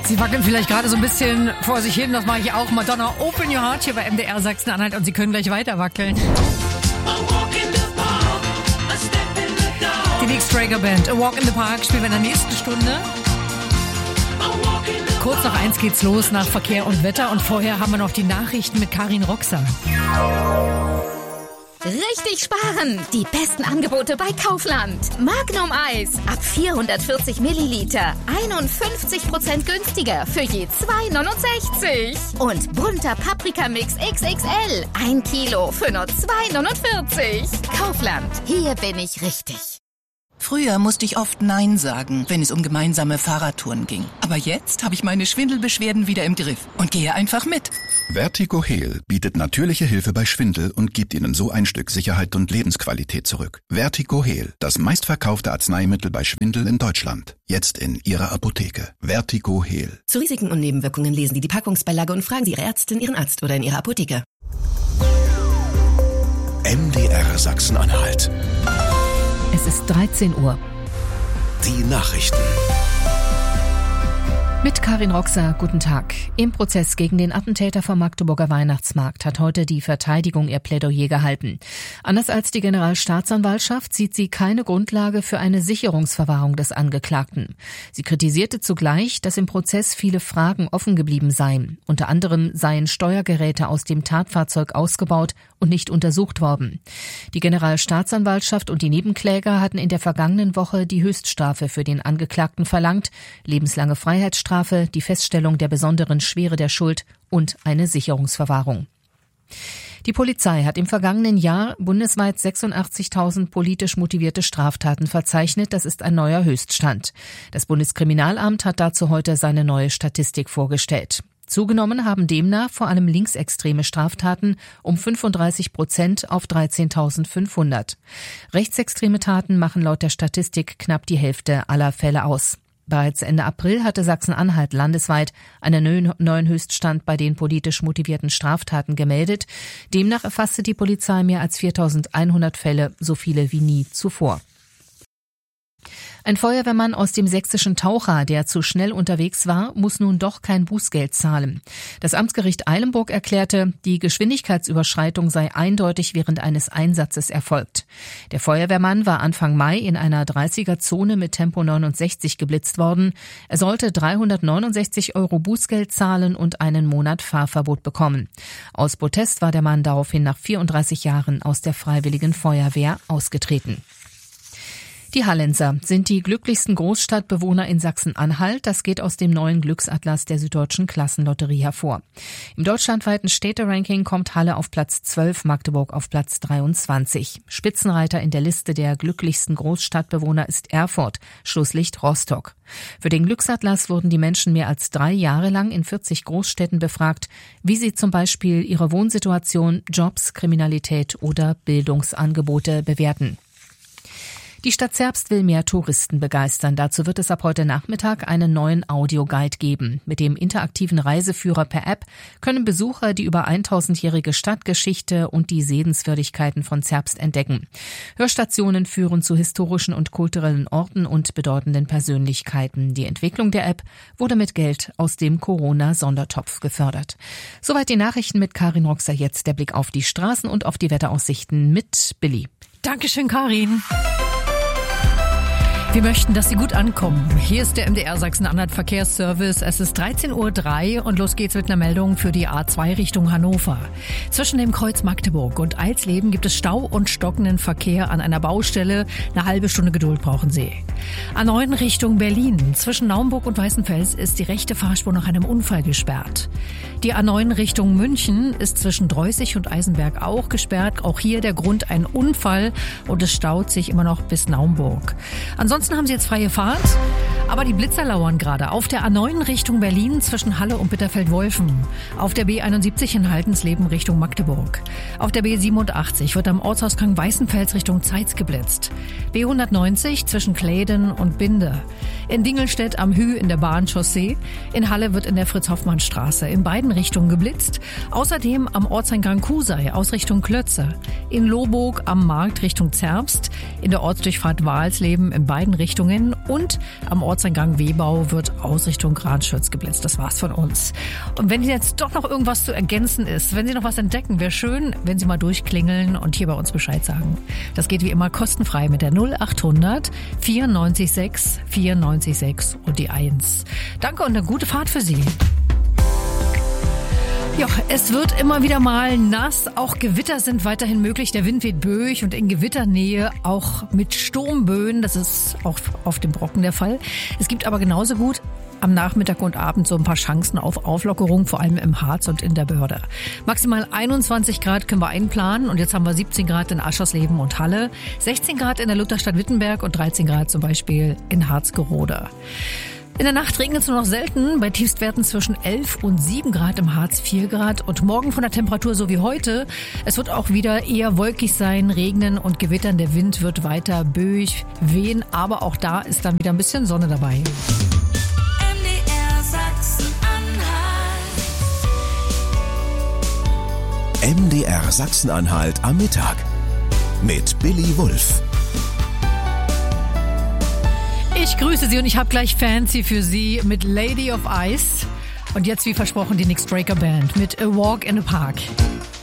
Sie wackeln vielleicht gerade so ein bisschen vor sich hin. Das mache ich auch. Madonna, Open Your Heart hier bei MDR Sachsen-Anhalt. Und Sie können gleich weiter wackeln. Die Nick Straker Band, A Walk in the Park, spielen wir in der nächsten Stunde. Kurz nach 1 geht's los nach Verkehr und Wetter. Und vorher haben wir noch die Nachrichten mit Karin Roxer. Richtig sparen! Die besten Angebote bei Kaufland. Magnum Eis ab 440 Milliliter. 51% günstiger für je 2,69. Und bunter Paprikamix XXL. 1 Kilo für nur 2,49. Kaufland. Hier bin ich richtig. Früher musste ich oft Nein sagen, wenn es um gemeinsame Fahrradtouren ging. Aber jetzt habe ich meine Schwindelbeschwerden wieder im Griff und gehe einfach mit. Vertigo-Heal bietet natürliche Hilfe bei Schwindel und gibt Ihnen so ein Stück Sicherheit und Lebensqualität zurück. Vertigo-Heal, das meistverkaufte Arzneimittel bei Schwindel in Deutschland. Jetzt in Ihrer Apotheke. Vertigo-Heal. Zu Risiken und Nebenwirkungen lesen Sie die Packungsbeilage und fragen Sie Ihre Ärztin, Ihren Arzt oder in Ihrer Apotheke. MDR Sachsen-Anhalt. Es ist 13 Uhr. Die Nachrichten. Mit Karin Roxer, guten Tag. Im Prozess gegen den Attentäter vom Magdeburger Weihnachtsmarkt hat heute die Verteidigung ihr Plädoyer gehalten. Anders als die Generalstaatsanwaltschaft sieht sie keine Grundlage für eine Sicherungsverwahrung des Angeklagten. Sie kritisierte zugleich, dass im Prozess viele Fragen offen geblieben seien. Unter anderem seien Steuergeräte aus dem Tatfahrzeug ausgebaut und nicht untersucht worden. Die Generalstaatsanwaltschaft und die Nebenkläger hatten in der vergangenen Woche die Höchststrafe für den Angeklagten verlangt, lebenslange Freiheitsstrafe, die Feststellung der besonderen Schwere der Schuld und eine Sicherungsverwahrung. Die Polizei hat im vergangenen Jahr bundesweit 86.000 politisch motivierte Straftaten verzeichnet. Das ist ein neuer Höchststand. Das Bundeskriminalamt hat dazu heute seine neue Statistik vorgestellt. Zugenommen haben demnach vor allem linksextreme Straftaten um 35% auf 13.500. Rechtsextreme Taten machen laut der Statistik knapp die Hälfte aller Fälle aus. Bereits Ende April hatte Sachsen-Anhalt landesweit einen neuen Höchststand bei den politisch motivierten Straftaten gemeldet. Demnach erfasste die Polizei mehr als 4.100 Fälle, so viele wie nie zuvor. Ein Feuerwehrmann aus dem sächsischen Taucha, der zu schnell unterwegs war, muss nun doch kein Bußgeld zahlen. Das Amtsgericht Eilenburg erklärte, die Geschwindigkeitsüberschreitung sei eindeutig während eines Einsatzes erfolgt. Der Feuerwehrmann war Anfang Mai in einer 30er-Zone mit Tempo 69 geblitzt worden. Er sollte 369 € Bußgeld zahlen und einen Monat Fahrverbot bekommen. Aus Protest war der Mann daraufhin nach 34 Jahren aus der Freiwilligen Feuerwehr ausgetreten. Die Hallenser sind die glücklichsten Großstadtbewohner in Sachsen-Anhalt. Das geht aus dem neuen Glücksatlas der Süddeutschen Klassenlotterie hervor. Im deutschlandweiten Städteranking kommt Halle auf Platz 12, Magdeburg auf Platz 23. Spitzenreiter in der Liste der glücklichsten Großstadtbewohner ist Erfurt, Schlusslicht Rostock. Für den Glücksatlas wurden die Menschen mehr als 3 Jahre lang in 40 Großstädten befragt, wie sie zum Beispiel ihre Wohnsituation, Jobs, Kriminalität oder Bildungsangebote bewerten. Die Stadt Zerbst will mehr Touristen begeistern. Dazu wird es ab heute Nachmittag einen neuen Audioguide geben. Mit dem interaktiven Reiseführer per App können Besucher die über 1000-jährige Stadtgeschichte und die Sehenswürdigkeiten von Zerbst entdecken. Hörstationen führen zu historischen und kulturellen Orten und bedeutenden Persönlichkeiten. Die Entwicklung der App wurde mit Geld aus dem Corona-Sondertopf gefördert. Soweit die Nachrichten mit Karin Roxer. Jetzt der Blick auf die Straßen und auf die Wetteraussichten mit Billy. Dankeschön, Karin. Wir möchten, dass Sie gut ankommen. Hier ist der MDR Sachsen-Anhalt Verkehrsservice. Es ist 13.03 Uhr und los geht's mit einer Meldung für die A2 Richtung Hannover. Zwischen dem Kreuz Magdeburg und Eilsleben gibt es Stau und stockenden Verkehr an einer Baustelle. Eine halbe Stunde Geduld brauchen Sie. A9 Richtung Berlin. Zwischen Naumburg und Weißenfels ist die rechte Fahrspur nach einem Unfall gesperrt. Die A9 Richtung München ist zwischen Dreußig und Eisenberg auch gesperrt. Auch hier der Grund ein Unfall und es staut sich immer noch bis Naumburg. Ansonsten haben Sie jetzt freie Fahrt, aber die Blitzer lauern gerade. Auf der A9 Richtung Berlin zwischen Halle und Bitterfeld-Wolfen. Auf der B71 in Haltensleben Richtung Magdeburg. Auf der B87 wird am Ortsausgang Weißenfels Richtung Zeitz geblitzt. B190 zwischen Kläden und Binde. In Dingelstedt am Hü in der Bahnchaussee. In Halle wird in der Fritz-Hoffmann-Straße in beiden Richtungen geblitzt. Außerdem am Ortseingang Kusei aus Richtung Klötze. In Lohburg am Markt Richtung Zerbst. In der Ortsdurchfahrt Walsleben in beiden Richtungen und am Ortseingang Ortseingang Wehbau wird Ausrichtung Granschütz geblitzt. Das war's von uns. Und wenn jetzt doch noch irgendwas zu ergänzen ist, wenn Sie noch was entdecken, wäre schön, wenn Sie mal durchklingeln und hier bei uns Bescheid sagen. Das geht wie immer kostenfrei mit der 0800 94 94 und die 1. Danke und eine gute Fahrt für Sie. Ja, es wird immer wieder mal nass. Auch Gewitter sind weiterhin möglich. Der Wind weht böig und in Gewitternähe auch mit Sturmböen. Das ist auch auf dem Brocken der Fall. Es gibt aber genauso gut am Nachmittag und Abend so ein paar Chancen auf Auflockerung, vor allem im Harz und in der Börde. Maximal 21 Grad können wir einplanen und jetzt haben wir 17 Grad in Aschersleben und Halle, 16 Grad in der Lutherstadt Wittenberg und 13 Grad zum Beispiel in Harzgerode. In der Nacht regnet es nur noch selten, bei Tiefstwerten zwischen 11 und 7 Grad im Harz 4 Grad. Und morgen von der Temperatur so wie heute. Es wird auch wieder eher wolkig sein, regnen und gewittern. Der Wind wird weiter böig wehen, aber auch da ist dann wieder ein bisschen Sonne dabei. MDR Sachsen-Anhalt. MDR Sachsen-Anhalt am Mittag mit Billy Wulff. Ich grüße Sie und ich habe gleich Fancy für Sie mit Lady of Ice. Und jetzt wie versprochen die Nick Straker Band mit A Walk in the Park.